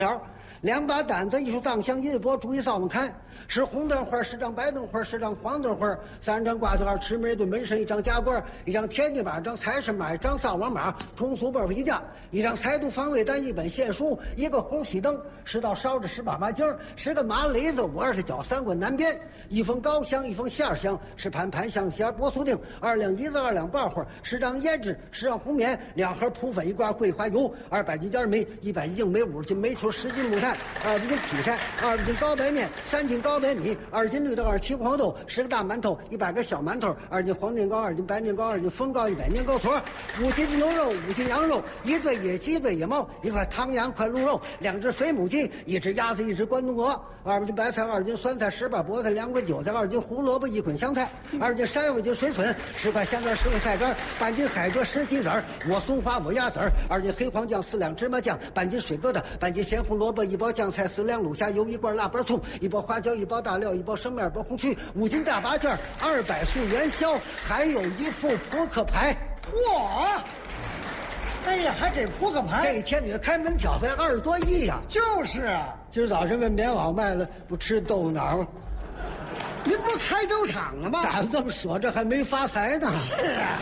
2把单子，艺术当响一波，注意扫门看。是红灯花，10张白灯花，10张黄灯花，3张瓜子儿，吃门一顿门神，1张夹棍，1张天地马，1张财神马，1张扫王马，通俗本回家，1张彩毒防胃丹，1本线书，1个红喜灯，10道烧着18马经，10个马雷子，50脚3棍南边，1封高香，1封馅香，10盘盘香馅波酥丁，2两梨子，2两爆花，10张胭脂，10张红棉，2盒扑粉，1罐桂花油，200斤点煤，100斤煤，50斤煤球，10斤木炭，20斤劈柴，20斤高白面，3斤高白米，2斤绿豆，2斤黄豆，10个大馒头，100个小馒头，2斤黄年糕，2斤白年糕，2斤风糕，100年糕坨，5斤牛肉，5斤羊肉，1对野鸡，1对野猫，1块汤羊，1块鹿肉，2只肥母鸡，1只鸭子，1只关东鹅，2斤白菜，2斤酸菜，10把菠菜，2块韭菜，2斤胡萝卜，1捆香菜，2斤山药，1斤水笋，10块香干，10块菜干，半斤海蜇，10鸡子儿，我松花，我鸭子儿，2斤黑黄酱，4两芝麻酱，半斤水疙瘩，半斤鲜红萝卜，1包酱菜，4两卤虾油，1罐腊八葱，1包花椒，1包大料，1包生面，1包红曲，5斤大八件，200束元宵，还有1副扑克牌。 嚯！哎呀，还给扑克牌！ 这一天你的开门挑费20多亿呀！ 就是啊， 今儿早晨问棉袄卖了，不吃豆腐脑吗？ 您不是开粥厂了吗？ 咋这么说？这还没发财呢。 是啊。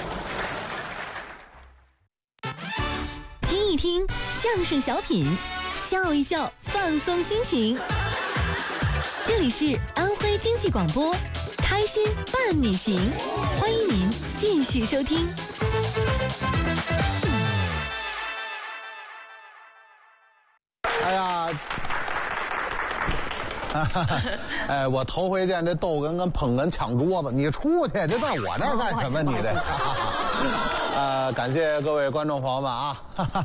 听一听相声小品，笑一笑，放松心情。这里是安徽经济广播，开心伴你行，欢迎您继续收听。 哎呀，哎，我头回见这逗哏跟捧哏抢桌子，你出去，这在我这儿干什么？你这，感谢各位观众朋友们啊！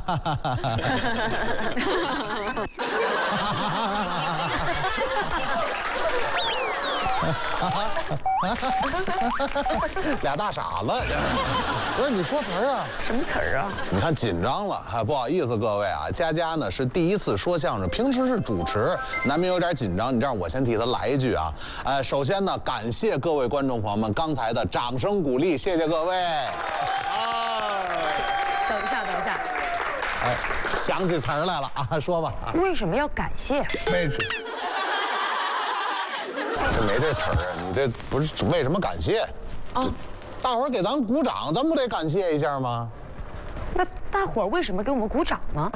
俩大傻子，不是你说词儿啊？ 什么词儿啊？ 你看紧张了，不好意思各位啊，佳佳呢是第一次说相声，平时是主持，难免有点紧张。你这样，我先替他来一句啊，首先呢，感谢各位观众朋友们刚才的掌声鼓励，谢谢各位。 等一下， 哎，想起词儿来了啊，说吧。 为什么要感谢？ 这没这词儿啊！你这不是为什么感谢？啊，大伙儿给咱鼓掌，咱不得感谢一下吗？ 那大伙儿为什么给我们鼓掌呢？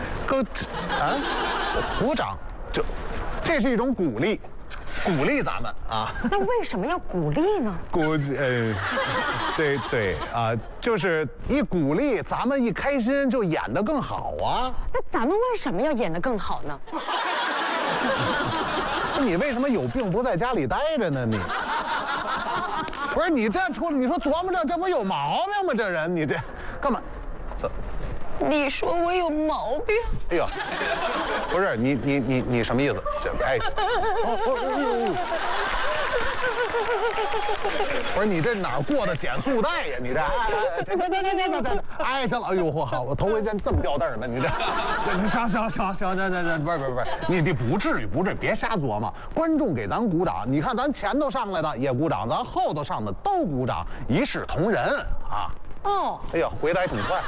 鼓掌，这是一种鼓励，鼓励咱们啊。 那为什么要鼓励呢？ 对啊，就是一鼓励，咱们一开心就演得更好啊。 那咱们为什么要演得更好呢？ 你为什么有病不在家里待着呢？你不是你这出来，你说琢磨着，这不有毛病吗？这人你这干嘛？ 你说我有毛病？ 哎呦，不是你什么意思？这不是你这哪儿过的减速带呀？你这哎行了，哎呦嚯好，我头回见这么掉凳的，你这行，不是，你不至于，别瞎琢磨。观众给咱鼓掌，你看咱前头上来的也鼓掌，咱后头上的都鼓掌，一视同仁啊。 哦， 哎呀，回来挺快。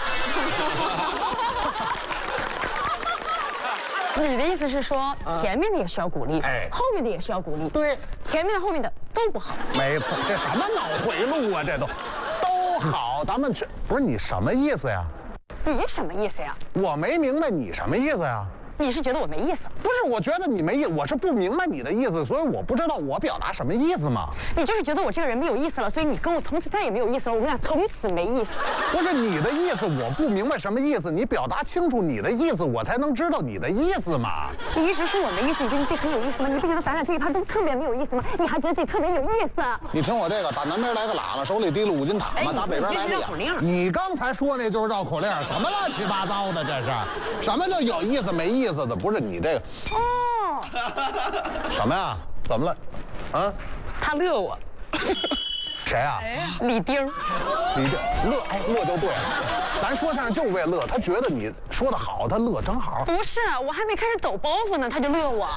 你的意思是说，前面的也需要鼓励，后面的也需要鼓励。 对， 前面的、后面的都不好。 没错，这什么脑回路啊？这都好，咱们去。不是你什么意思呀？ 你什么意思呀？ 我没明白你什么意思呀？ 你是觉得我没意思？ 不是，我觉得你没意思，我是不明白你的意思，所以我不知道我表达什么意思嘛。 你就是觉得我这个人没有意思了，所以你跟我从此再也没有意思了，我们俩从此没意思。 不是你的意思，我不明白什么意思，你表达清楚你的意思，我才能知道你的意思嘛。 你一直说我没意思，你觉得自己很有意思吗？你不觉得咱俩这一趴都特别没有意思吗？你还觉得自己特别有意思？ 你听我这个，打南边来个喇嘛，手里提了5斤塔嘛，打北边来个哑。你刚才说那就是绕口令，什么乱七八糟的这是？什么叫有意思没意思的？不是你这个。 哦。 什么呀？怎么了？啊？ 他乐我。 谁啊？ 李丁。 李丁乐，乐就对了。咱说相声就为乐，他觉得你说的好，他乐正好。 不是，我还没开始抖包袱呢，他就乐我。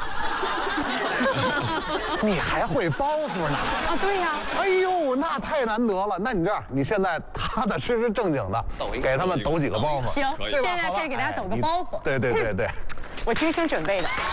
你还会包袱呢？ 啊，对呀。 哎呦，那太难得了。那你这样，你现在踏踏实实正经的给他们抖几个包袱。 行，现在开始给大家抖个包袱。 对。 我精心准备的。